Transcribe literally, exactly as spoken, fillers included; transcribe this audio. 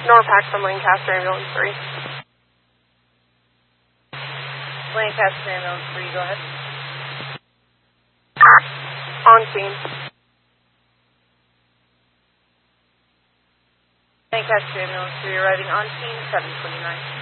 Norpac from Lancaster Ambulance three. Lancaster Ambulance three, go ahead. On scene. Lancaster Ambulance three arriving on scene, seven twenty-nine.